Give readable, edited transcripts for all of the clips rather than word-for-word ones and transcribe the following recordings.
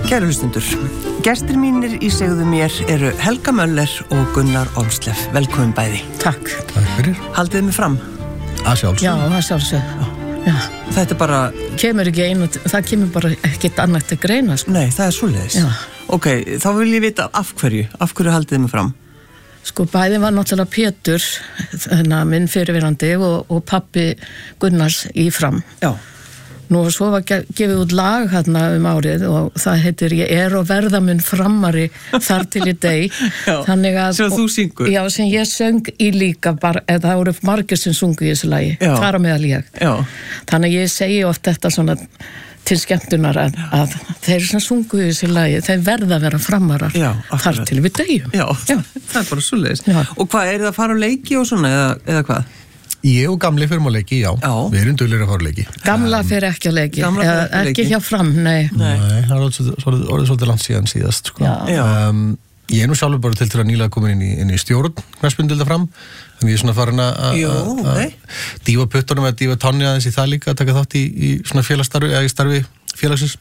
Kæru hlustundur, gestir mínir í Segðu mér eru Helga Möller og Gunnar Olmsleff. Velkomin bæði. Takk. Takk fyrir. Haldið mig fram? Að sjálfsög. Já, það sjálfsög. Já. Þetta er bara... Kemur ekki einu, það kemur bara ekkert annað til greina, sko. Nei, það er svoleiðis. Já. Ok, þá vil ég vita af hverju haldið mig fram? Sko, bæði var náttúrulega Pétur, minn fyrirverandi og pabbi Gunnars í Fram. Já. Nú og svo var gefið út lag hérna árið og það heitir Ég er og verða mun framari þar til í deg. Þannig að... Sem þú syngur? Já, sem ég söng í líka bara, eða það voru margir sem sungu í þessu lagi, þar á meðal ég. Já. Þannig að ég segi oft þetta svona til skemmtunar að þeir sem sungu í þessu lagi, þeir verða að vera framarar þar til við degjum. Já, það er bara svoleiðis. Já. Og hvað, er það að fara á leiki og svona, eða hvað? Ég og gamli fyrir á leiki, já. Við erum duglegir að fara á leiki. Gamla fyrir ekki á leiki. Ekki hjá Fram, nei. Nei, það er orðið svolítið langt síðast, sko. Ég er nú sjálfur bara til að nýlega komin inn í stjórn knattspyrnudeild Fram. Þannig ég er svona farin að dýfa puttunum eða dýfa tánni aðeins í það líka, að taka þátt í svona félagsstarfi, eða í starfi félagsins.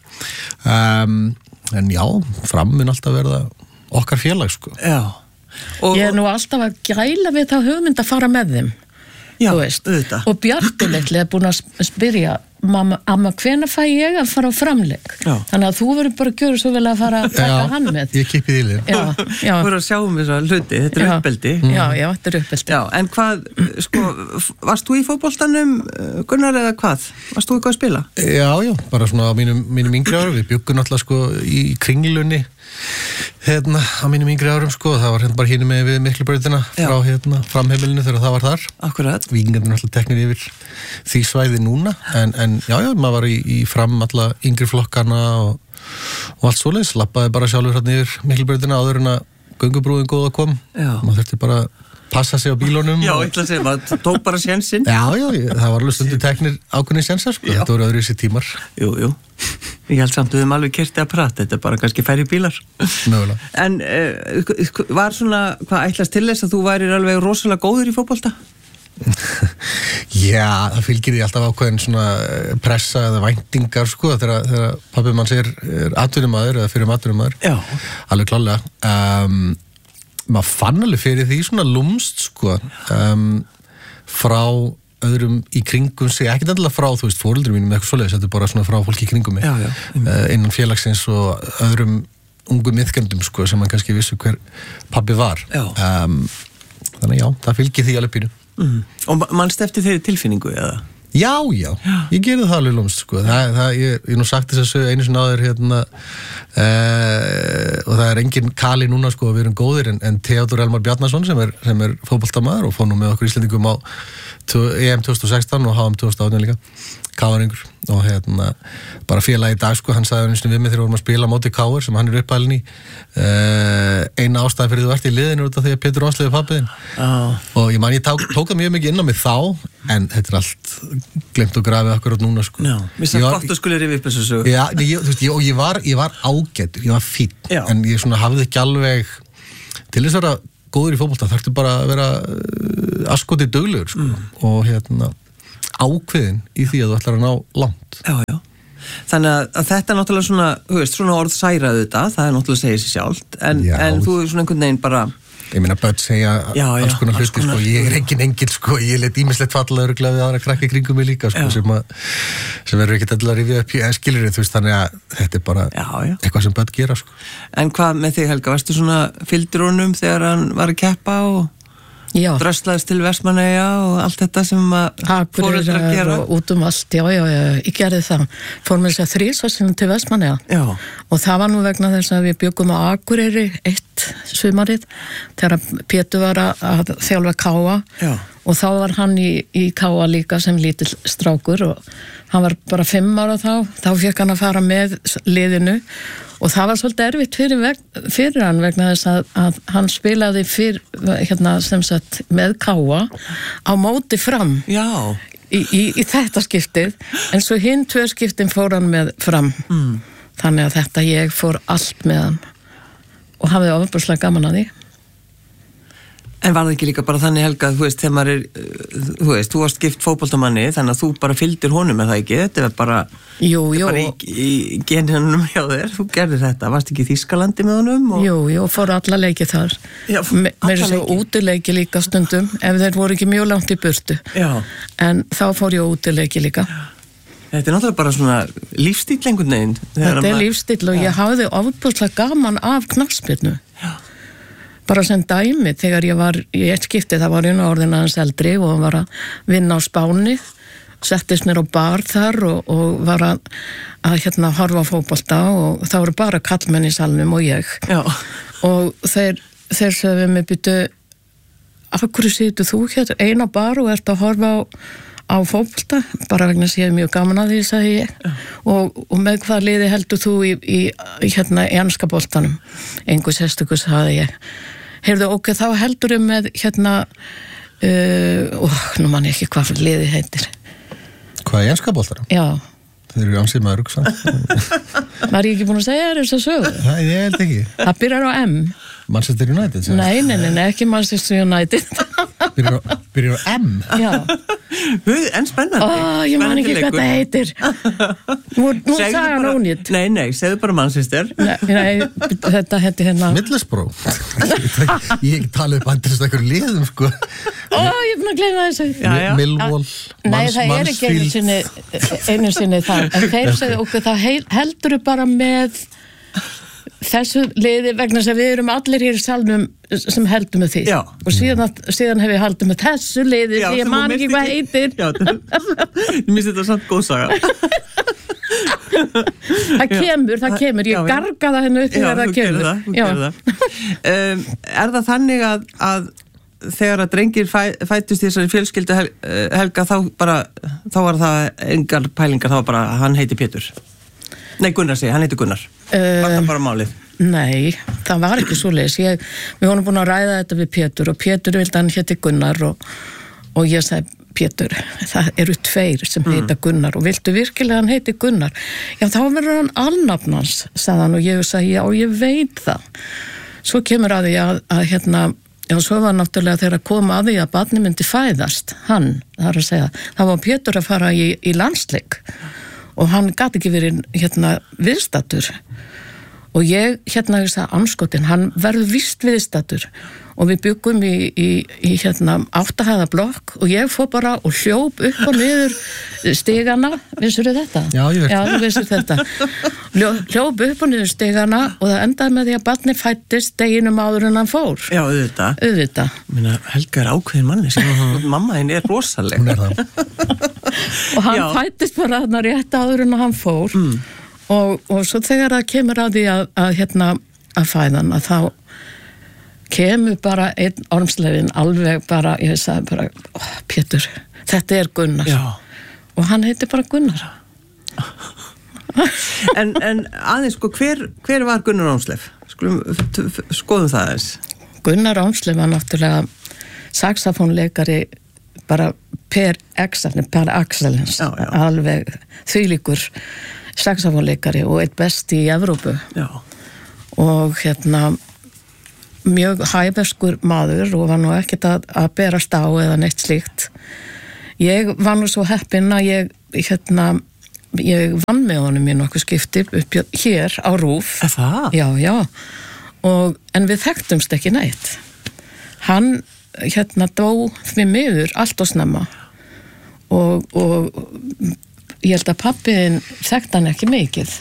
En já, Fram mun alltaf verða okkar félag, sko. Já. Ég er nú alltaf að gæla við þá hugmynd að fara með þeim. Já, auðvitað. Og Bjartuleitli er búin að spyrja amma, hvenær fæ ég að fara á framleik? Já. Þannig að þú verður bara að gjöra svo vel að fara að taka hann með. Ég kippið í lið. Já. Þú verður að sjá þessa hluti, þetta er uppeldi. Já, þetta er uppeldi. Já, en hvað, sko, varst þú í fótboltanum, Gunnar, eða hvað? Varst þú eitthvað að spila? Já, bara svona á mínum yngri árum. Við bjuggum alltaf, sko, í Kringlunni á mínum yngri árum, sko, það var bara hínum með við Miklubrautina frá framheimilinu þegar það var þar. Akkurat. Víkingarnir alltaf teknir yfir því svæði núna, en já, maður var í Fram alla yngri flokkana og allt svoleiðis, lappaði bara sjálfur hérna yfir Miklubrautina áður en að göngubrúin góða kom. Já. Maður þurfti bara passa sig á bílunum. Já, ég ætla að segja, maður tók bara sénsinn. Já, það var alveg stundu teknir ákveðni sénsar, sko. Þetta voru öðru í sér tímar. Jú. Ég held samt að við höfum alveg kertið að prata, þetta er bara kannski færri bílar. Mögulega. En var svona, hvað ætlast til þess að þú værir alveg rosalega góður í fótbolta? Já, það fylgir því alltaf ákveðin svona pressa eða væntingar, sko, þegar pabbi manns er atvinnumaður eða fyrir atvinnumaður. Já. Alveg klárlega. Maður fann alveg fyrir því svona lúmst, sko, frá öðrum í kringum sig, ekki endilega frá, þú veist, foreldrum mínum eitthvað svoleiðis, þetta er bara svona frá fólki í kringum mig, innan félagsins og öðrum ungum iðkendum, sko, sem man kannski vissu hver pabbi var. Þannig já, það fylgir því alveg pínu. Og manst eftir þeirri tilfinningu, eða? Já, ég gerði það alveg lúmst, sko. Ég nú sagt þess að einu sinni áður og það er engin kali núna, sko, við erum góðir, en Theodor Elmar Bjarnason sem er fótboltamaður og fór nú með okkur Íslendingum á EM 2016 og HM 2018 líka, Káaringur, og bara félagi í dag, sko, hann sagði einu við mig þegar við vorum að spila móti Káar sem hann er uppalinn í, eina ástæðan fyrir þú ert í liðinu út af því að Pétur Ónsleif er pabbiðinn. Og ég tók það mjög mikið inn á mig þá, en þetta er allt glemt og grafið akkurat núna, sko. Já, mér sagði gott að skulle rifja upp þessu sögu. Já, þú veist, og ég var ágætur, ég var fínn, en ég svona hafði ekki alveg til þess að vera góður í fótbolta, þarftu bara að vera askoti duglegur, sko, og ákveðin í því að þú ætlar að ná langt. Já. Þannig að þetta er náttúrulega svona, þú veist, svona orð særaðu þetta, það er náttúrulega að segja sér sjálft, en þú er svona einhvern veginn bara... Ég meina, börn segja alls konar hluti, sko, ég er engin engil, sko, ég let ýmislegt falla örugglega við aðra krakka í kringum mig líka, sko, sem verður ekkert að rifja upp í skilurinn, þú veist, þannig að þetta er bara eitthvað sem börn gera, sko. En hvað með þig, Helga, varstu svona fylgdur honum þegar hann var að keppa og dröslaðist til Vestmannaeyja og allt þetta sem foreldrar gera? Og út allt, já, ég gerði það. Fór með þess að 3 sinnum til Vestmannaeyja. Og það var nú vegna þess að við bjuggum á Akureyri 1 sumarið þegar Pétur var að þjálfa Káa. Og þá var hann í Káa líka sem lítill strákur og hann var bara 5 ára þá fékk hann að fara með liðinu og það var svolítið erfitt fyrir hann vegna þess að hann spilaði sem sagt með Káa á móti Fram í þetta skiptið, en svo hinn 2 skiptin fór hann með Fram. Þannig að þetta ég fór allt með hann og hafði ofurlega gaman að því. En var það ekki líka bara þannig, Helga, þú veist, þegar maður þú varst gift fótboltamanni, þannig að þú bara fylgdir honum með það ekki, þetta bara, jú. Bara í genunum hjá þér, þú gerðir þetta, varst ekki í Þýskalandi með honum? Jú, fór alla leiki þar. Já, alla leiki. Útileiki líka stundum, ef þeir voru ekki mjög langt í burtu. Já. En þá fór ég útileiki líka. Þetta náttúrulega bara svona lífstíll einhvern veginn. Þetta lífstíll og ég hafði ofboðslega gaman af knattspyrnu. Já. Bara sem dæmi, þegar ég var í eitt skipti, það var orðin aðeins eldri og var að vinna á Spáni, settist mér á bar þar og var að horfa á fótbolta og það voru bara kallmenn í salnum og ég. Já. Og þeir sögðu mig, býtu, af hverju situr þú hér ein á bar og ert að horfa á fótbolta? Bara vegna sé ég mjög gaman að því, sagði ég. Og með hvað liði heldur þú í enska boltanum? Engu sérstöku, sagði ég. Heyrðu, ok, þá heldur með nú man ég ekki hvað liði heitir. Hvað enska boltanum? Já. Þeir eru ansið maður rugsa. Var ég ekki búin að segja þér þess að sögu? Nei, ég held ekki. Það byrjar á M. Manchester United? Nei, ekki Manchester United. Byrjar á M? Já. En spennandi. Ég man ekki hvað það heitir. Nú sagði hann ónýtt. Nei, segðu bara Manchester. Nei, þetta heiti Middlesbrough. Ég ekki tala upp andrist eitthvað liðum, sko. Ég er búin að gleyma þessu. Millwall, Nei, það er ekki einu sinni það. En þeir segðu okkur, það heldur bara með þessu liði vegna þess að við erum allir hér í salnum sem heldum með því. Já. Og síðan hef ég haldið með þessu liði sem ég man ekki hvað heitir. Já, ég minnst þetta samt góð saga. Það kemur, ég garga það henni upp þegar það kemur. Þú gerir það. Er það þannig að þegar að drengir fættust í þessari fjölskyldu, Helga, þá var það engar pælingar, þá var bara hann heiti Pétur? Nei, Gunnar segi, hann heiti Gunnar. Var það bara málið? Nei, það var ekki svoleiðis. Við vorum búin að ræða þetta við Pétur og Pétur vildi hann heiti Gunnar og ég sagði, Pétur, það eru 2 sem heita Gunnar og viltu virkilega hann heiti Gunnar? Já, þá verður hann alnafnans, sagði hann, og ég sagði, já, ég veit það. Svo kemur að því já, svo var náttúrulega þegar að koma að því að barni myndi fæðast, það er að segja, þá var Pétur að fara í landsleik og hann gat ekki verið viðstattur og ég sagði anskotin, hann verður víst viðstattur og við byggum í 8 hæða blokk og ég fór bara og hljóp upp og niður stigana, vissur þið þetta? Já, ég veit. Já, þú vissir þetta. Hljóp upp og niður stigana og það endaði með því að barni fættist deginum áður en hann fór. Já, auðvitað. Minna, Helga er ákveðin manni, mamma henni er rosaleg. Hún er það. Og hann fættist bara þarna rétt áður en hann fór og svo þegar það kemur að því að fæðan að þá kemur bara einn ormsleifin alveg bara, ég sagði bara Pétur, þetta er Gunnar. Já. Og hann heitir bara Gunnar. En aðeins sko, hver var Gunnar Ormsleif? Skoðum það aðeins. Gunnar Ormsleif var náttúrulega saxofónleikari bara per excellence, alveg þvílíkur saxofónleikari og eitt besti í Evrópu. Já. Og mjög hæverskur maður og var nú ekkert að berast á eða neitt slíkt. Ég var nú svo heppin að ég vann með honum í nokkuð skipti upp hér á RÚV. Það? Já. En við þekktumst ekki neitt. Hann dó því miður allt og snemma og ég held að pabbiðinn þekkti hann ekki mikið.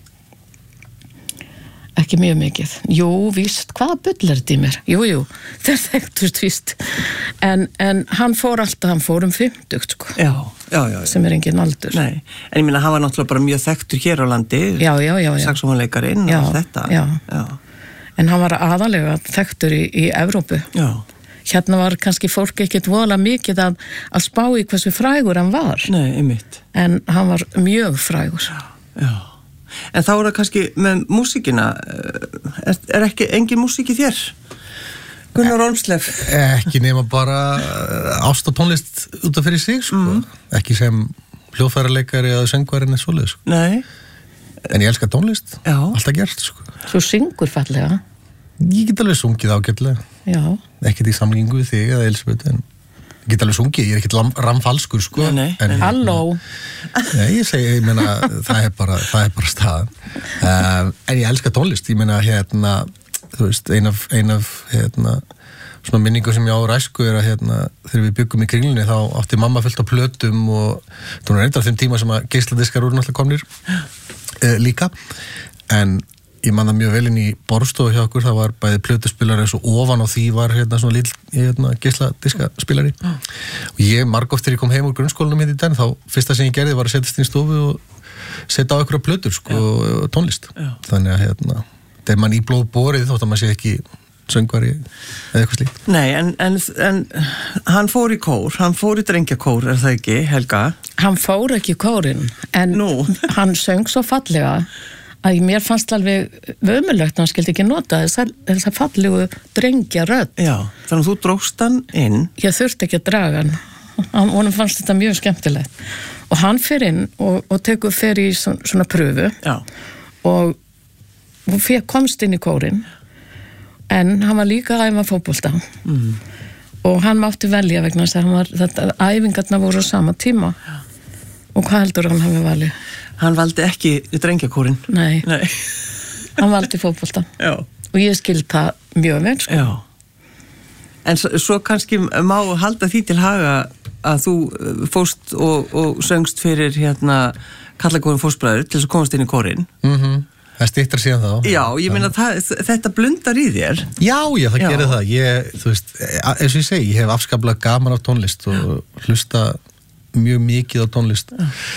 Ekki mjög mikið. Jú, víst, hvaða bull er þetta í mér? Jú, þeir þekktust víst. En hann fór 50, sko. Já. Sem er engin aldur. Nei, en ég minna, hann var náttúrulega bara mjög þekktur hér á landi. Já. Saxofónleikarinn og þetta. Já. En hann var aðalega þekktur í Evrópu. Já. Var kannski fólk ekkert vola mikið að spá í hversu frægur hann var. Nei, einmitt. En hann var mjög frægur. Já. En þá er það kannski með músíkina, er ekki engin músík í þér? Gunnar Ormsleif? Ekki nema bara ást og tónlist út af fyrir sig, sko. Ekki sem hljóðfæraleikari eða söngvarinn eða svoleið, sko. Nei. En ég elska tónlist, alltaf gert, sko. Þú syngur fallega? Ég get alveg sungið ágætlega. ekkert í samlingu við þig eða Elisabeth, en ég get alveg sungið, ég ekkert ramfalskur sko. Nei. Halló. Ég segi, ég meina, það er bara staðan. En ég elska tónlist, ég meina, þú veist, ein af svona minningu sem ég á ræsku er að þegar við byggum í Kringlunni þá átti mamma fullt á plötum og það var reyndar á þeim tíma sem að geisladiskar voru náttúrulega komnir líka, en ég man það mjög vel inn í borðstofu hjá okkur, það var bæði plötuspilari og ofan á því var svona lítill geisladiskaspilari og ég margótt þegar ég kom heim úr grunnskólanum í den, þá fyrsta sem ég gerði var að setjast inn í stofu og setja á einhverja plötur sko, tónlist. Þannig að þegar mann í blóð borið þótt að maður sé ekki söngvari eða eitthvað slíkt. Nei, en hann fór í kór, hann fór í drengjakór, er það ekki, Helga? Hann fór ekki í kórinn, en hann söng svo fallega að mér fannst alveg ömurlegt að hann skildi ekki nota þess að fallegu drengjarödd. Já, þannig að þú dróst hann inn. Ég þurfti ekki að draga hann. Honum fannst þetta mjög skemmtilegt. Og hann fer inn og tekur í svona pröfu. Já. Og komst inn í kórinn. En hann var líka að æfa fótbolta. Og hann mátti velja vegna þess að æfingarnar voru á sama tíma. Og hvað heldur hann hafi valið? Hann valdi ekki drengjakórin. Nei. Hann valdi fótbolta. Já. Og ég skildi það mjög vel, sko. Já. En svo kannski má halda því til haga að þú fórst og söngst fyrir Karlakórin Fóstbræður til þess að komast inn í kórin. Það styttar síðan þá. Já, ég meina þetta blundar í þér. Já, það gerir það. Þú veist, eins og ég segi, ég hef afskaplega gaman af tónlist og hlusta mjög mikið á tónlist.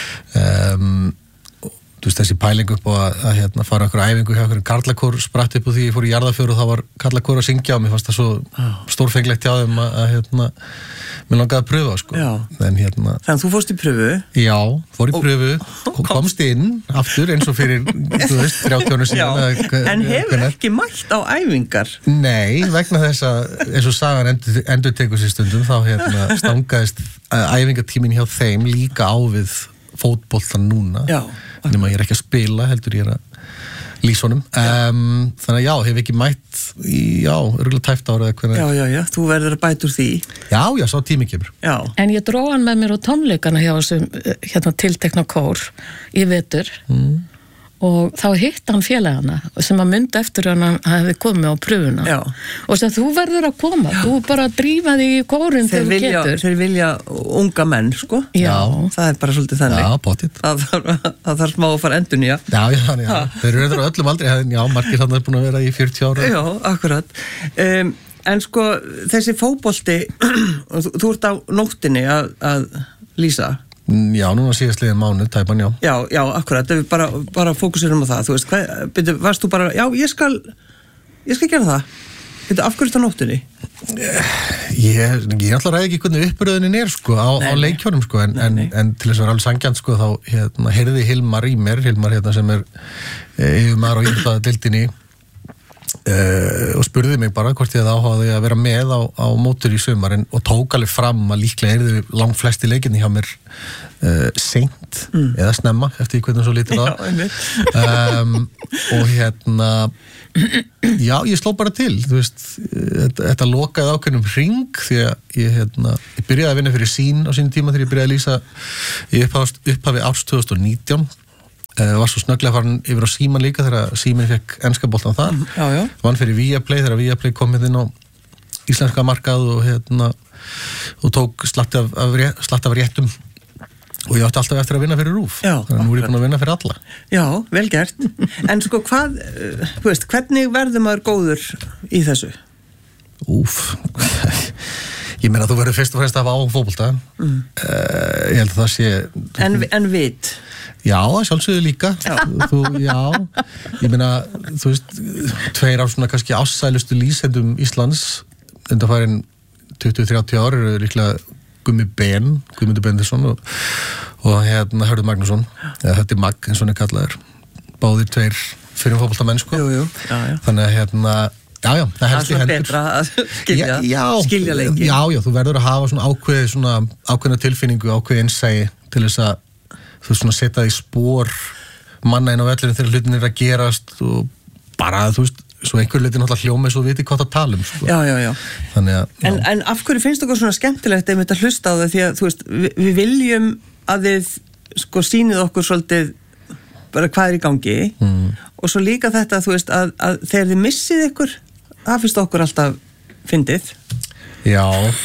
Þú veist, þessi pæling upp á að fara okkur æfingu hjá okkur karlakór spratt upp úr því ég fór í Jarðafjörð og það var karlakór að syngja og mér fannst það svo stórfenglegt hjá þeim að mér langaði að pröfa, sko. En Þannig að þú fórst í pröfu? Já, fór í pröfu, komst inn aftur eins og fyrir, þú veist, 30 ára síðan. En hefur ekki mætt á æfingar? Nei, vegna þess að eins og sagan endurtekur sér stundum þá stangaðist æfingatíminn hjá þeim líka á við fótboltan núna. Já. Nema ég er ekki að spila, heldur ég er að lýsa honum. Þannig að já, hef ekki mætt í, örugglega tæpt ára eða hvernig. Já, þú verður að bæta úr því. Já, sá tími kemur. Já. En ég dró hann með mér á tónleikana hjá þessum tiltekna kór í vetur. Og þá hitt hann félagana sem að mynda eftir hann hefði komið á pröfuna. Já. Og sem þú verður að koma, þú bara drífa þig í kórin þegar þú getur. Þeir vilja unga menn, sko. Já. Það er bara svolítið þannig. Já, pottitt. Það þarf smá að fara endurnýja. Já. Þeir eru reyndar öllum aldrei, margir þannig er búin að vera í 40 ára. Já, akkurat. En sko, þessi fótbolti, þú ert á nóttinni að lýsa. Já, núna síðastliðin mánuð, tæpan, já. Já, akkurat, ef við bara fókusirum á það, þú veist, varst þú bara, já, ég skal gera það. Af hverju þetta nóttinni? Ég ætla að ræða ekki hvernig uppröðunin er, sko, á leikjörnum, sko, en til þess að vera alveg sangjant, sko, þá heyrði Hilmar í mér, sem er yfirmaður á íþróttadeildinni, og spurði mig bara hvort ég hefði áhugaði að vera með á mótur í sumar og tók alveg fram að líklega er þau langt flesti leikinni hjá mér seint eða snemma eftir hvernig svo lítur það og já, ég sló bara til, þú veist, þetta lokaði ákveðnum hring því að ég byrjaði að vinna fyrir Sín á sínum tíma þegar ég byrjaði að lýsa í upphafi árs 2019 var svo snögglega farin yfir á Síman líka þegar Símin fekk enska boltan þar vann fyrir Viaplay þegar Viaplay kom inn á íslenska markað og tók slatt af réttum og ég átti alltaf eftir að vinna fyrir RÚV þannig að nú er ég búin að vinna fyrir alla. Já, vel gert. En sko hvað, þú veist, hvernig verður maður góður í þessu? Ég meina þú verður fyrst og fremst að hafa á fótbolta ég held að það sé En vit? Já, sjálfsögðu líka ég meina, þú veist 2 af svona kannski ástsælustu lýsendum Íslands undanfarin 20-30 ár eru líklega Guðmundur Benediktsson og Hörður Magnússon eða þetta er Magg, eins og hann er kallaður báðir 2 fyrir fótboltamenn, sko. Þannig að Já, það helst í hendur. Það er betra að skilja leiki. Já, þú verður að hafa svona ákveðna tilfinningu, ákveði innsæi til þess að þú veist svona setja í spór manna inn á vellinu þegar hlutin er að gerast og bara, þú veist, svo einhver leiti náttúrulega hljóma svo viti hvað það tala sko. Já. Þannig að en af hverju finnst okkur svona skemmtilegt einmitt að hlusta á það, því að þú veist, við viljum að þið sko sýnið okkur svolítið bara hvað í gangi og svo líka þetta, þú veist, að þegar þið missið ykkur, það finnst okkur alltaf fyndið. Já,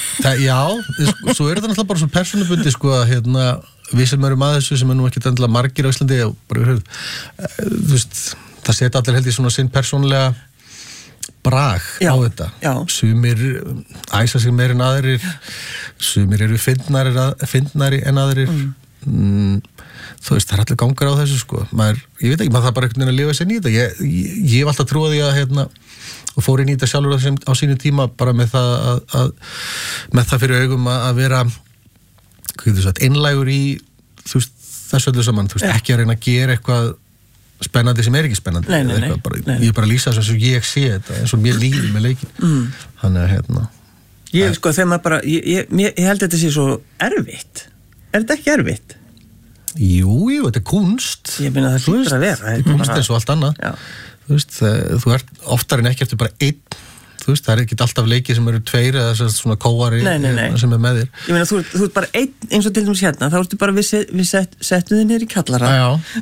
svo er þetta náttúrulega bara svo persónubundi sko að við sem erum að þessu sem nú ekki endilega margir á Íslandi bara, þú veist, það setja allir held í svona sinn persónulega brag á þetta. Sumir æsa sig meir en aðrir, sumir eru fyndnari en aðrir. Þú veist, það er allir gangar á þessu sko. Ég veit ekki, maður það bara einhvern veginn að lifa sér í þetta. Ég hef alltaf trúið því að og fór inn í þetta sjálfur á sínu tíma bara með það fyrir augum að vera innlægur í þessu öllu saman, ekki að reyna að gera eitthvað spennandi sem er ekki spennandi. Nei. Ég er bara að lýsa þess að ég sé þetta eins og mér líður með leikin. Þannig að ég sko, þegar maður bara ég held að þetta sé svo erfitt. Er þetta ekki erfitt? Jú, þetta er kunst. Ég meina það hlýtur að vera. Þetta er kunst eins og allt annað. Þú veist, þú ert oftar en ekki eftir bara einn, þú veist, það er ekki alltaf leikið sem eru tveir eða svona kóari sem er með þér. Ég meina, þú ert bara einn, eins og til dæmis þá ertu bara við settum þið niður í kjallara.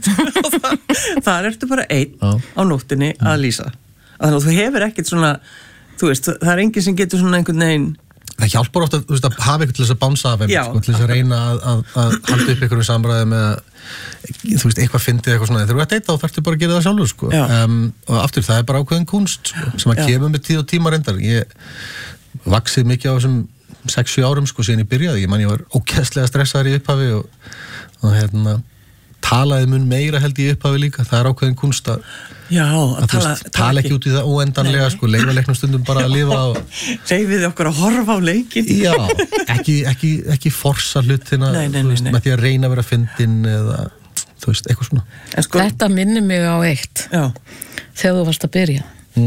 Þar ertu bara einn á nóttinni að lýsa. Þannig að þú hefur ekkert svona, þú veist, það er enginn sem getur svona einhvern veginn. Það hjálpar ofta, þú veist, að hafa eitthvað til þess að bánsa af sko, til þess að reyna að halda upp einhverjum samræði með þú veist, eitthvað fyndið eitthvað svona, þegar þú ert eitt þá þarftu bara að gera það sjálfur sko. Og aftur, það er bara ákveðin kunst sko, sem að kemur með tíð og tíma reyndar. Ég vaxið mikið á þessum 6-7 árum sko, síðan ég byrjaði. Ég var ógeðslega stressaður í upphafi og talaði mun meira held í upphafi líka. Það er ákveðin kunst að tala ekki út í það óendanlega sko, leyfa leiknum stundum bara að lifa Leyfið okkur að horfa á leikin. Já, ekki forsa hlutina með því að reyna að vera fyndin eða þú veist, eitthvað svona. Sko, þetta minnir mig á eitt þegar þú varst að byrja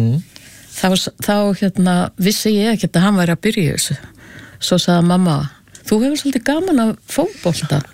þá vissi ég ekki að hann væri að byrja þessu. Svo sagði mamma, þú hefur svolítið gaman af fótbolta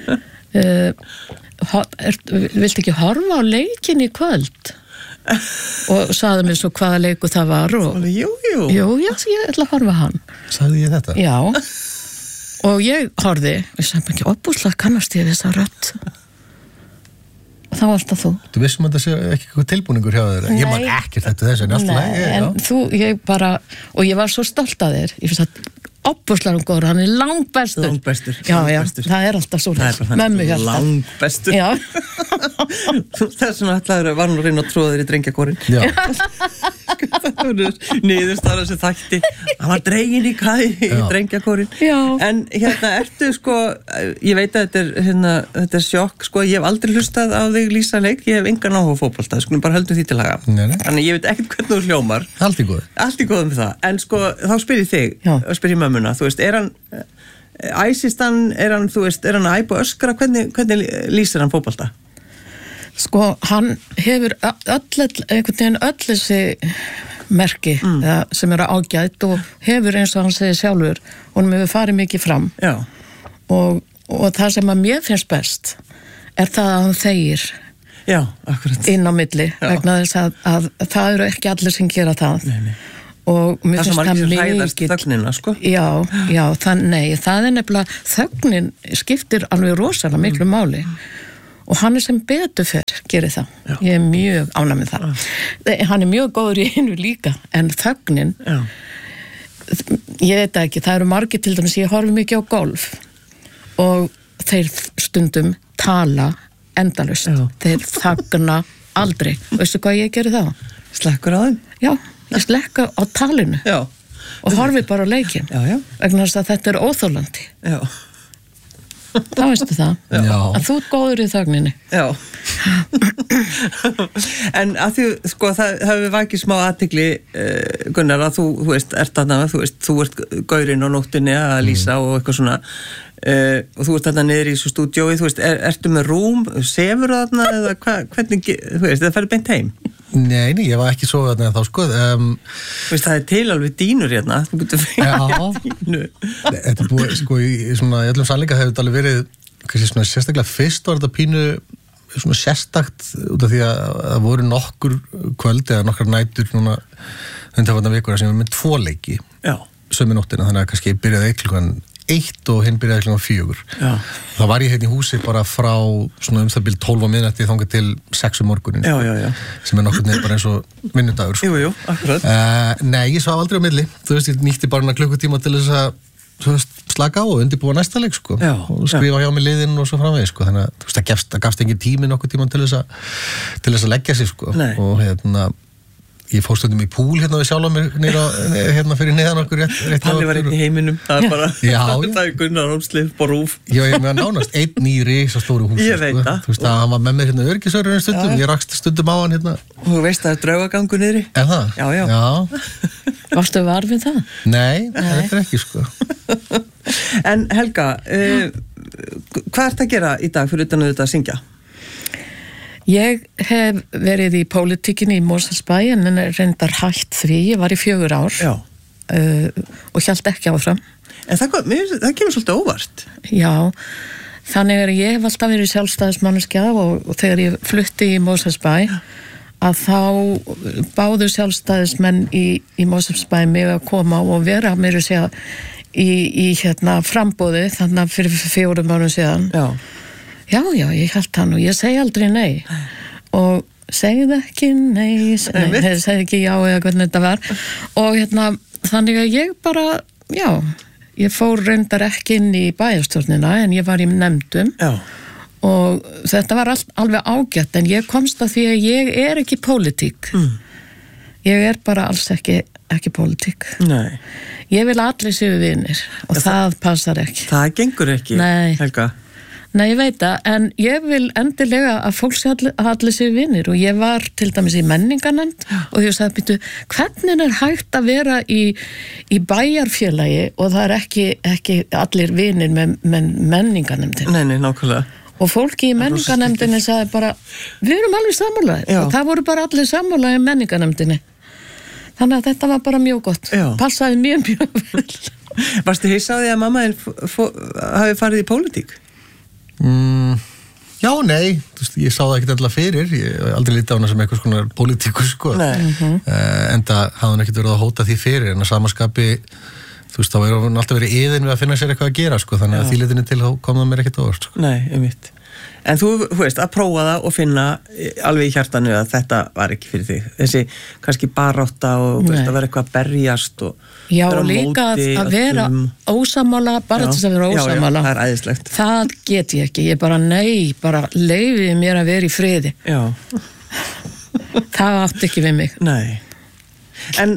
viltu ekki horfa á leikin í kvöld? Og sagði mér svo hvaða leiku það var og Jú, ég ætla að horfa hann. Sagði ég þetta? Já, og ég horfði og sagði ekki, opbúslega kannast ég þessa rödd og þá varst það þú. Þú vissum að það sé ekki eitthvað tilbúningur hjá þér? Ég man ekkert þetta þessu en alltaf ég bara, og ég var svo stolt að þér, ég finnst að opbúslega góður, hann er langbestur. Já, það er alltaf svo mömmu hjálta. Langbestur. Já. Þessum ætlaður var nú reyna að tróða þér í drengjakórin. Já. Það var niðurstaðan sem þætti. Hann var dregin í drengjakórin. Já. En ertu sko, ég veit að þetta er sjokk, sko, ég hef aldrei hlustað á þig lýsa leik, ég hef engan áhuga á fótbolta, skulum bara höldum því til haga. Þannig ég veit ekkert hvernig þú hljómar. Allt í góðu. Allt í góðu með það. En sko, þá spyr ég þig, spyr ég mömmuna, þú veist, er hann æsist hann, er hann að æpa og öskra, hvernig lýsir hann fótbolta? Sko, hann hefur einhvern veginn öll þessi merki sem eru ágætt og hefur eins og hann segir sjálfur og hann hefur farið mikið fram. Já. Og það sem að mér finnst best er það að hann þegir. Já, akkurat. Inn á milli, vegna þess að það eru ekki allir sem gera það. Nei. Og mér finnst það mikið hræðast þögnina, sko. Já, það er nefnilega, þögnin skiptir alveg rosalega miklu máli og hann er sem betur fyrr gerir það. Já. Ég er mjög ánægð með það. Hann er mjög góður í einu líka, en þögnin ég veit ekki, það eru margir til dæmis, ég horfi mikið á golf og þeir stundum tala endalaust. Þeir þagna aldrei. Veistu hvað ég gerir þá? Slekkur á þeim? Já. Ég slekka á talinu og horfi bara á leikinn vegna þess að þetta er óþolandi. Já. Þá veistu það. Já. Að þú ert góður í þögninni. Já. En að því, sko, það hefur vakið smá athygli, Gunnar, að þú veist, þú ert gaurinn á nóttinni að lýsa og eitthvað svona og þú ert þarna niður í svo stúdíói, þú veist, ertu með rúm, sefur þarna eða hvernig, þú veist, það ferði beint heim? Nei, ég var ekki svo þarna þá, sko. Þú veist, það er til alveg dýnur hérna, þú getur fyrir dýnu. Þetta er búið, sko, í öllum sannleika hefur þetta alveg verið, kannski svona sérstaklega fyrst var þetta pínu svona sérstakt út af því að það voru nokkur kvöld eða nokkrar nætur núna undanfarna vikur sem við með 2 leiki sömu nóttina, þannig að kannski byrjaði klukkan 1 og hinn byrjaði klukkan 4. Það var ég hérna í húsi bara frá svona það bil 12 á miðnætti þangað til 6 morgunin sem nokkur nefn bara eins og vinnudagur Jú, akkurat Nei, ég svaf aldrei á milli, þú veist, ég nýtti bara klukkutíma til þess að slaka á og undirbúa næsta leik sko. Og skrifa hjá mig liðinn og svo framvegis sko. Þannig að þú veist, það gafst engin tími nokkuð tíma til þess að leggja sig sko. Og ég fór stundum í púl hérna við sjálf á mér hérna fyrir neðan okkur rétt Palli var einn í heiminum, það bara það er Gunnar Rómslið, Borúf Já, ég með nánast einn í risastóru húsi Ég veit það Þú veist að hann var með mér hérna örgisörurinn stundum ég rakst stundum á hann hérna Þú veist að það er draugagangur niðri Er það? Já Varstu var við það? Nei, þetta er ekki sko En Helga hvað ert að gera í dag fyrir utan að syngja? Ég hef verið í pólitíkinni í Mosfellsbæ en reyndar hætt því, ég var í 4 ár og hélt ekki áfram. En það kemur svolítið óvart. Já, þannig að ég hef alltaf verið sjálfstæðismanneskja og þegar ég flutti í Mosfellsbæ að þá báðu sjálfstæðismenn í Mosfellsbæ mig að koma og vera mér að segja í hérna frambóði þannig fyrir 4 árum síðan. Já, ég held hann og ég segi aldrei nei og segið ekki nei segið ekki já eða hvernig þetta var og hérna þannig að ég bara ég fór reyndar ekki inn í bæjarstjórnina en ég var í nefndum og þetta var alveg ágætt en ég komst að því að ég er ekki pólitík ég er bara alls ekki pólitík ég vil allir séu vinir og það passar ekki það gengur ekki, Helga Nei, ég veit það, en ég vil endilega að fólk sé allir sér vinir og ég var til dæmis í menningarnefnd og ég sagði, býttu, hvernig er hægt að vera í bæjarfélagi og það er ekki allir vinir með menningarnefndin? Nei, nákvæmlega. Og fólki í menningarnefndinni sagði bara, við erum alveg sammálaðir og það voru bara allir sammálaðir í menningarnefndinni. Þannig að þetta var bara mjög gott, passaði mjög vel. Varstu hissa á því að mamma hafi farið í pólitík? Já, nei, ég sá það ekkert alltaf fyrir ég aldrei lítið á hana sem eitthvað svona pólitíkus sko. En það hafði hann ekkert verið að hóta því fyrir en að samaskapi þú veist, þá er hann alltaf verið yðin við að finna sér eitthvað að gera sko, þannig að því litinni til þá kom það mér ekkert á orð sko. Nei, einmitt. En þú veist, að prófa það og finna alveg í hjartanu að þetta var ekki fyrir þig. Þessi kannski barátta og veist, að vera eitthvað að berjast og já, og líka að vera ósammála, bara þess að vera ósammála. Já, það er æðislegt. Það get ég ekki. Ég bara, bara leyfið mér að vera í friði. Já. Það átti ekki við mig. Nei. En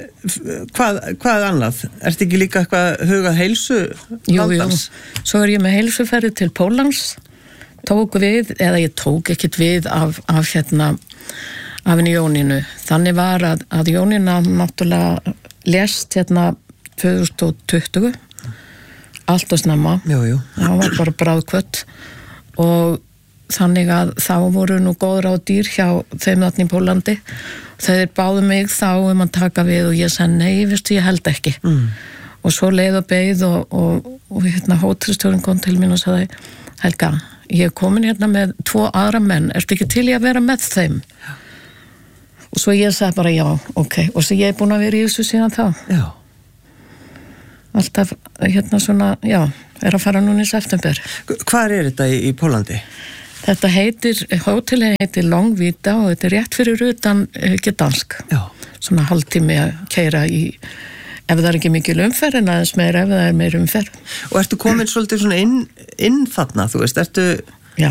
hvað annað? Ertu ekki líka eitthvað hugað heilsu? Jú. Svo er ég með heilsuferði til Póllands. Tók við, eða ég tók ekkert við af henni Jónínu. Þannig var að Jónína náttúrulega lést 2020 allt og snemma. Jú. Það var bara bráðkvött og þannig að þá voru nú góður á dýr hjá þeim þarna í Póllandi. Þeir báðu mig þá að taka við og ég sagði nei, veistu, ég held ekki. Og svo leið og beið og hótelstjórinn kom til mín og sagði, Helga, ég er komin hérna með 2 aðra menn, ertu ekki til ég að vera með þeim? Og svo ég sagði bara já, ok, og svo ég er búin að vera í þessu síðan þá. Já. Alltaf svona, er að fara núna í september. Hvar er þetta í Póllandi? Þetta hótelið heitir Longvita og þetta er rétt fyrir utan Gdansk. Já. Svona hálftími að keyra ef það er ekki mikil umferð en aðeins meira ef það er meira umferð. Og ertu komin svolítið svona inn þarna, þú veist, ertu... Já.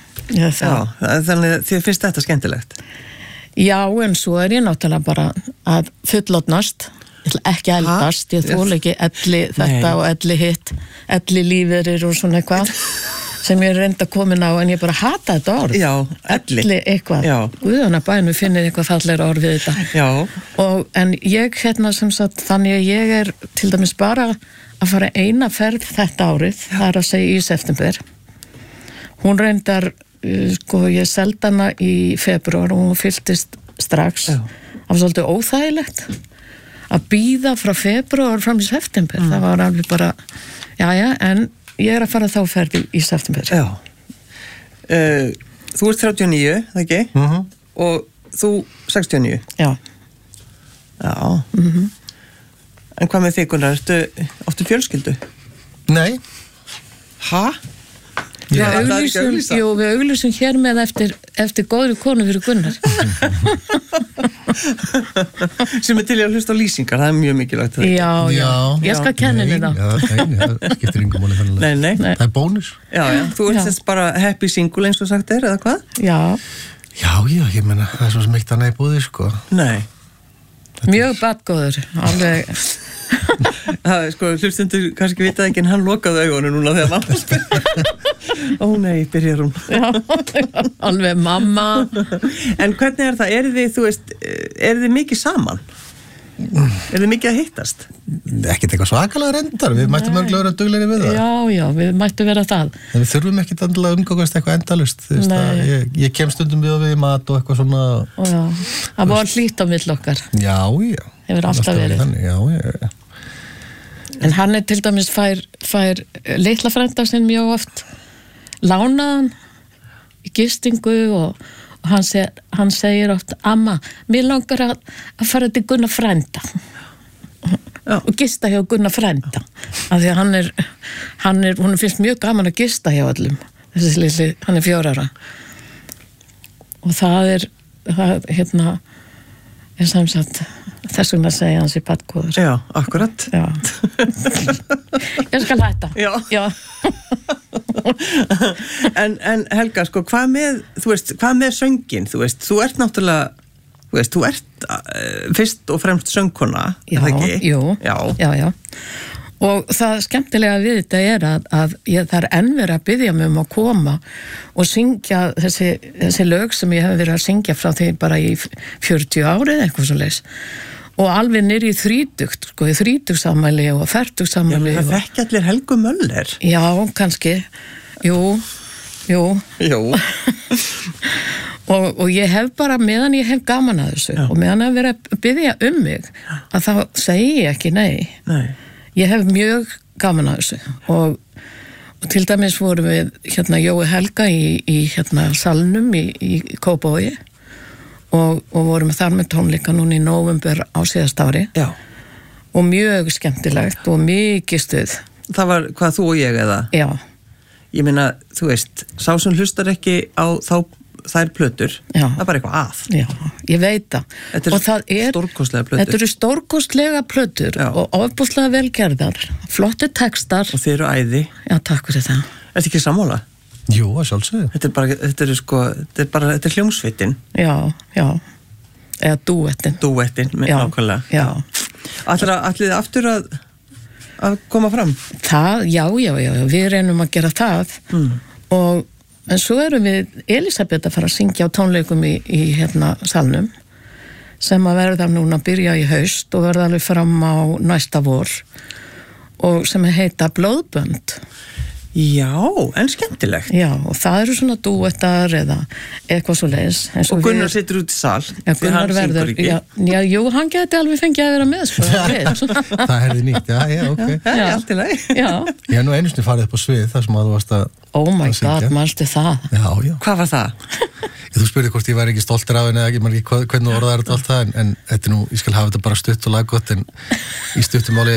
Þannig að þið finnst þetta skemmtilegt? Já, en svo er ég náttúrulega bara að fullorðnast, ekki eldast, ég þól ekki elli þetta og elli hitt, elli lífeyrir og svona eitthvað sem ég er reynda komin á en ég bara hata þetta orð. Já, elli eitthvað. Já. Guðana bænum finnir eitthvað fallegra orð við þetta. Já. En ég sem sagt, þannig að ég er til dæmis bara að fara eina ferð þetta árið, það er að segja í september. Hún reyndar, ég seldi hana í febrúar og hún fylltist strax. Já. Það var svolítið óþægilegt að bíða frá febrúar fram í september. Það var alveg bara, en ég er að fara þá ferði í september. Já. þú ert 39, það ekki? Og þú 69? Já. Já. En hvað með þig, Gunnar? Áttu fjölskyldu? Nei. Ha? Við auglýsum hér með eftir góðri konu fyrir Gunnar. Sem til að hlusta á lýsingar, það mjög mikilvægt. Já. Ég skal kenna henni það. Það skiptir engum máli þannig. Nei. Það er bónus. Já. Þú ert þess bara happy single eins og sagt eða hvað? Já. Já, ég meina, það er svo sem eitt annað í búði, sko. Nei. Mjög badgóður, alveg. Það er hlustundur kannski vita ekki en hann lokaði augunum núna þegar mamma spyrir. Ó nei, byrjar hún. Já, alveg mamma. En hvernig það? Eru þið mikið saman? Eru þið mikið að hittast? Ekkert eitthvað svakalega reyndar, við mættum örgulega vera duglegri við það. Já, við mættum vera það. En við þurfum ekkert endilega að umgangast eitthvað endalust. Ég kem stundum við mat og eitthvað svona. Já, það var hlýtt á mill okkar. Já. Hefur alltaf verið. Já. En hann til dæmis fær litla frænda sinn mjög oft lánaðan í gistingu og hann segir oft, amma, mér langar að fara til Gunnar frænda og gista hjá Gunnar frænda af því að hún finnst mjög gaman að gista hjá öllum þessi lilli, hann er 4 ára og það er samsagt þess vegna segja hans í badgóður. Já, akkurat. Já. Ég skal hætta. Já. En Helga, hvað með söngin? Þú ert náttúrulega, þú ert fyrst og fremst söngkona, er það ekki? Já. Og það skemmtilega við þetta er að það er enn verið að biðja mig að koma og syngja þessi lög sem ég hef verið að syngja frá því bara í 40 árið eitthvað svo leis. Og alveg nýri í 30, í 30-samæli og 40-samæli. Já, það þekki allir Helgu Möller. Já, kannski. Jú. og ég hef bara, meðan ég hef gaman að þessu og meðan að vera að biðja mig, að þá segi ég ekki nei. Ég hef mjög gaman að þessu og til dæmis vorum við Jói Helga í salnum í Kópavogi og vorum þar með tónleika núna í nóvember á síðasta ári. Já. Og mjög skemmtilegt og mikið stuð. Það var hvað, þú og ég eða? Já. Ég meina, þú veist, sá sem hlustar ekki á þær plötur, það er bara eitthvað að. Já, ég veit það. Þetta er stórkostlega plötur. Þetta eru stórkostlega plötur og ofboðslega velgerðar, flotti textar. Og þið eru æði. Já, takk fyrir það. Ertu ekki sammála? Jú, sjálfsögðu. Þetta er hljómsveitin. Já. Eða dúettin. Dúettin, nákvæmlega. Já. Ætlið þið aftur að koma fram? Já, við reynum að gera það en svo erum við Elisabeth að fara að syngja á tónleikum í salnum sem að verða núna að byrja í haust og verða alveg fram á næsta vor og sem heita Blóðbönd. Já, en skemmtilegt. Já, og það eru svona dúettar eða eitthvað svo leiðis. Og Gunnar situr út í sal. Já, Gunnar verður. Jú, hann geti alveg fengið að vera með, sko. Það hefði nýtt, já, ok. Það er allt í lagi. Já. Ég hef nú einu sinni farið upp á svið þar sem að þú varst að Oh my God, manstu það? Já. Hvað var það? Þú spurði hvort ég væri ekki stoltur af henni eða ekki, maður ekki hvernig orðaður þetta allt það, en þetta er nú, ég skal hafa þetta bara stutt og laggott, en í stuttumáli,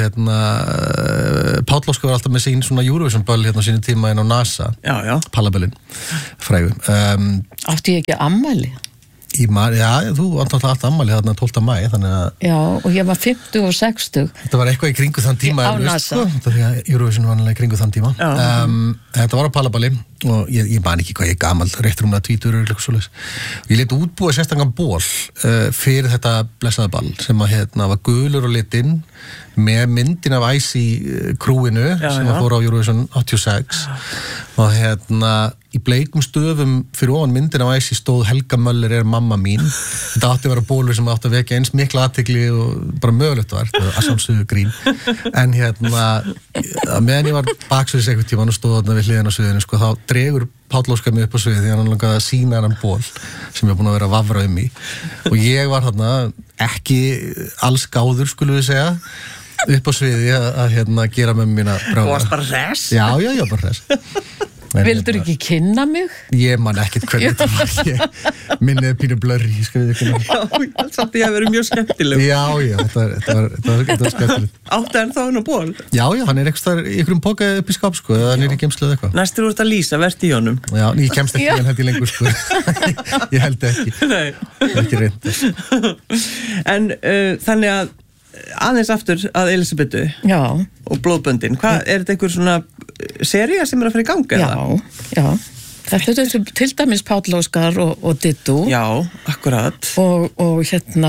Páll Óskar var alltaf með sín svona Eurovision-böll á sínu tíma inn á NASA, Pallaböllin, frægu. Átti ég ekki ammæli? Já, þú antallega alltaf ammæli þarna 12. maí, þannig að... Já, og ég var 50 og 60. Þetta var eitthvað í kringu þann tíma, því að Eurovision var alveg í kringu þann tíma. Þetta var á Pallaballi og ég man ekki hvað ég er gamal, réttur að tvítur og eitthvað svoleiðis. Ég lét útbúa sérstakann ból fyrir þetta blessaða ball sem að var gulur og litinn með myndin af Icy krúinu sem að fór á Eurovision 86 og í bleikum stöfum fyrir ofan myndin af Icy stóð Helga Möller er mamma mín. Þetta átti að vera bólur sem átti að vekja eins mikla athygli og bara mögulegt var að sjálfsögðu grín. En meðan ég var baksviðis einhvern tímann og stóð þarna við hliðina á sviðinu, þá dregur Páll Óskar mig upp á sviði því hann langaði að sýna hann ból sem ég var búin að vera að vafra í og ég var þarna ekki alls gáður, skulum við segja, upp á sviði að gera með mína bráða. Þú varst bara hress? Já, bara hress. Vildur ekki kynna mig? Ég man ekkert hvernig þetta var. Ég minniði pínu blurri, ég skal við ekki ná. Já, samt ég hef verið mjög skemmtileg. Já, þetta var skemmtilegt. Áttu hann þá hann á ból? Já, hann er eitthvað í einhverjum póka upp í skáp, sko, eða hann er í geimslu eða eitthvað. Næstur úr þetta lýsa, verði í honum. Já, ég kemst ekki hann held ég lengur, sko. Ég held ekki. Nei. Ekki reynd. En þannig að aðeins aftur að Elísabetu og blóðböndin, hvað, er þetta einhver svona sería sem er að fara í ganga? Já. Þetta er til dæmis Páll Óskar og Dittu. Já, akkurat. Og hérna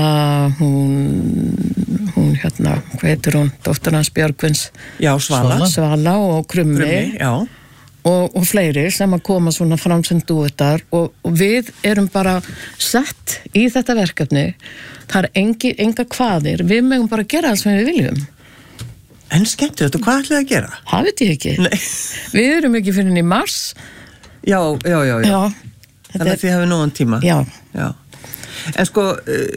hún hérna, hvað heitir hún? Dóttir hans Björgvins. Já, Svala og Krummi. Já. Og fleiri sem að koma svona fram sem duettar og við erum bara sett í þetta verkefni. Það er enga kvaðir, við megum bara gera allt sem við viljum. En skemmtilegt, og hvað ætlið að gera? Það veit ég ekki. Nei. Við erum ekki fyrir í mars. Já. Þannig að þið hafið nógan tíma. Já. En sko,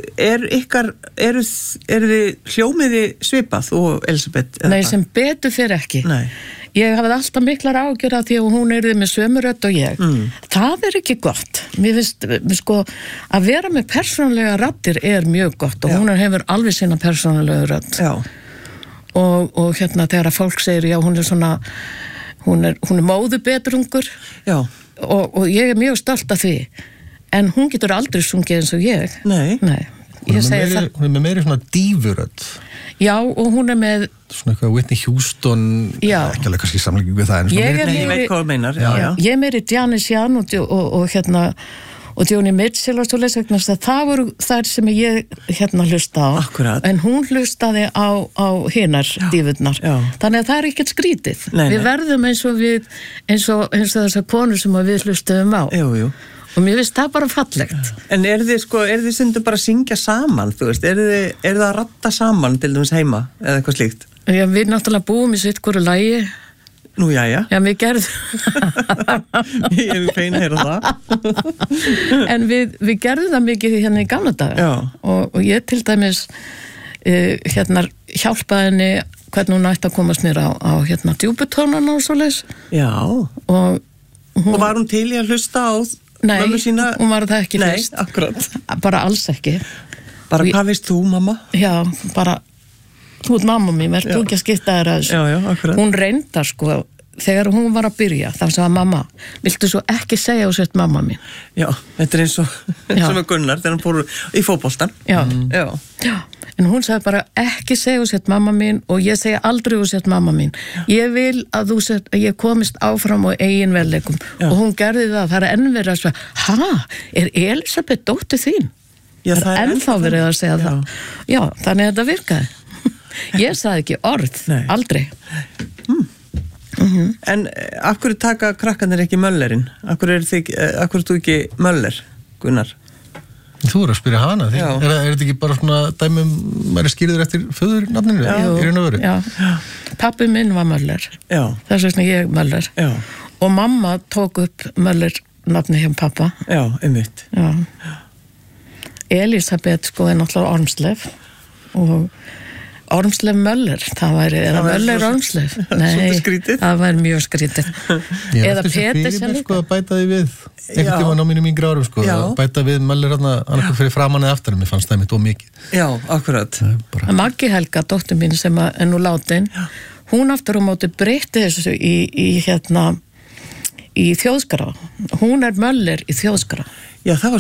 eru þið hljómiði svipað og Elísabet? Nei, sem betur fyrir ekki. Nei. Ég hafði alltaf miklar ágjör af því að hún yrði með sömu rödd og ég. Það er ekki gott. Mér finnst, sko, að vera með persónulega raddir er mjög gott og hún hefur alveg sína persónulega rödd. Já. Og hérna þegar að fólk segir, já, hún er svona, hún er móðubetrungur. Já. Og ég er mjög stolt af því. En hún getur aldrei sungið eins og ég. Nei. Ég segi það. Hún er með meiri svona dívurödd. Já, og hún er með svona eitthvað Whitney Houston, ekki alveg kannski samlíking við það, ég veit hvað það meinar. Ég er meiri Janis Jan og hérna og Joni Mitchell og svo leysvegna, það voru þær sem ég hérna hlusta á. Akkurat. En hún hlustaði á hinar dívurnar. Þannig að það er ekkert skrítið. Við verðum eins og þessar konur sem við hlustuðum á. Jú. Og mér finnst það bara fallegt. En er þið stundum bara að syngja saman, þú veist, er þið að ratta saman til dæmis heima, eða eitthvað slíkt? Já, við náttúrulega búum í sitt hverju lagi. Nú, jæja. Já, við gerðum. Ég hef fein að heyra það. En við gerðum það mikið hérna í gamla daga. Og ég til dæmis hérna hjálpaði henni hvernig hún ætti að komast mér á hérna djúputónana og svoleiðis. Já. Og var hún til í að hlusta á mömmu sína? Nei, hún var það ekki fyrst. Nei, akkurat. Bara alls ekki. Bara hvað veist þú, mamma? Já, bara, þú ert mamma mín, verður þú ekki að skipta þér að þessu? Já, akkurat. Hún reyndar sko, þegar hún var að byrja, þá sagði mamma, viltu svo ekki segja þú sett mamma mín? Já, þetta er eins og með Gunnar, þegar hann fór í fótboltan. Já. En hún sagði bara, ekki segja þú sett mamma mín og ég segja aldrei þú sett mamma mín. Ég vil að ég komist áfram á eigin velleikum. Og hún gerði það er ennverið að segja, er Elísabet dóttir þín? Já, það er ennþá verið að segja það. Já, þannig að þetta virkaði. Ég sagði ekki orð, aldrei. En af hverju taka krakkanir ekki möllerinn? Af hverju er þú ekki möller, Gunnar? Þú eru að spyrja hana því. Er þetta ekki bara svona dæmum maður er skýrður eftir föðurnafninu? Já. Pappi minn var möller. Já. Þess vegna ég möller. Já. Og mamma tók upp möller nafni hjá pappa. Já, einmitt. Já. Elísabet sko er náttúrulega Ormslev og Ormslev Möller, það væri Möller Ormslev. Nei, það væri mjög skrítið. Eða Petersen líka. Sko að bæta því við, einhvern tíma á mínum yngri árum sko, að bæta við Möller annarkoð fyrir framan eða aftur, mér fannst það mitt ómikið. Já, akkurat. Maggi Helga, dóttir mín sem er nú látin, hún aftur á móti breytti þessu í þjóðskrá. Hún er Möller í þjóðskrá. Já, það var